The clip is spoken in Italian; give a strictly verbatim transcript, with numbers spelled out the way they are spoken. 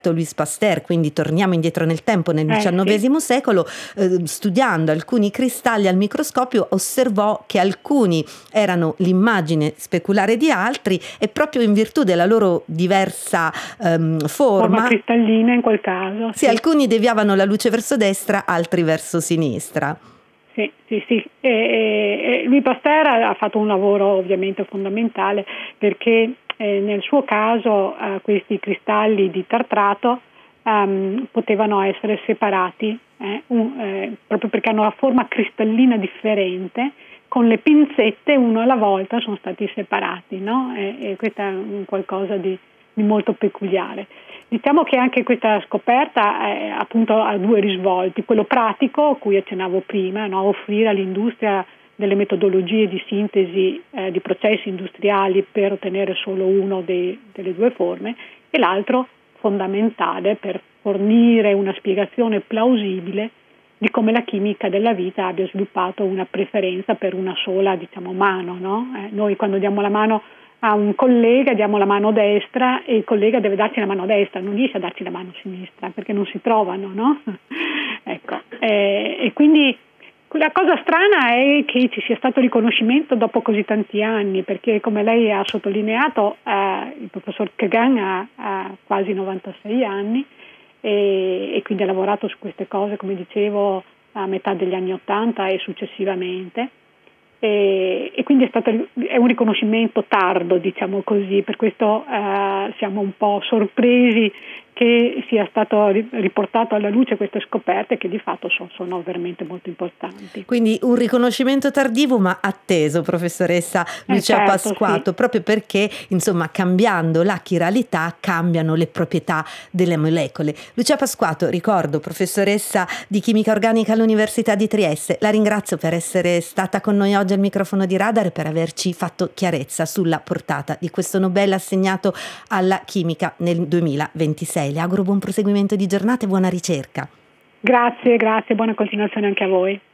Louis Pasteur, quindi torniamo indietro nel tempo, nel diciannovesimo eh, sì. secolo, eh, studiando alcuni cristalli al microscopio osservò che alcuni erano l'immagine speculare di altri e proprio in virtù della loro diversa ehm, forma, forma cristallina in quel caso, sì, sì. alcuni deviavano la luce verso destra, altri verso sinistra. Sì, sì, sì. E, e, e Louis Pasteur ha fatto un lavoro ovviamente fondamentale perché eh, nel suo caso eh, questi cristalli di tartrato um, potevano essere separati eh, un, eh, proprio perché hanno una forma cristallina differente, con le pinzette uno alla volta sono stati separati, no? E, e questo è un qualcosa di, di molto peculiare. Diciamo che anche questa scoperta è, appunto ha due risvolti, quello pratico, a cui accennavo prima, no? Offrire all'industria delle metodologie di sintesi eh, di processi industriali per ottenere solo uno dei, delle due forme, e l'altro fondamentale per fornire una spiegazione plausibile di come la chimica della vita abbia sviluppato una preferenza per una sola, diciamo, mano, no? Eh, noi quando diamo la mano a un collega diamo la mano destra e il collega deve darci la mano destra, non riesce a darci la mano sinistra perché non si trovano, no? Ecco, eh, e quindi la cosa strana è che ci sia stato riconoscimento dopo così tanti anni, perché come lei ha sottolineato eh, il professor Kagan ha, ha quasi novantasei anni e, e quindi ha lavorato su queste cose, come dicevo, a metà degli anni ottanta e successivamente. E, e quindi è stato è un riconoscimento tardo, diciamo così, per questo eh, siamo un po' sorpresi che sia stato riportato alla luce queste scoperte che di fatto sono, sono veramente molto importanti. Quindi un riconoscimento tardivo ma atteso, professoressa Lucia eh certo, Pasquato, sì. proprio perché insomma cambiando la chiralità cambiano le proprietà delle molecole. Lucia Pasquato, ricordo, professoressa di chimica organica all'Università di Trieste, la ringrazio per essere stata con noi oggi al microfono di Radar e per averci fatto chiarezza sulla portata di questo Nobel assegnato alla chimica nel duemilaventisei. Le auguro buon proseguimento di giornata e buona ricerca. Grazie, grazie, buona continuazione anche a voi.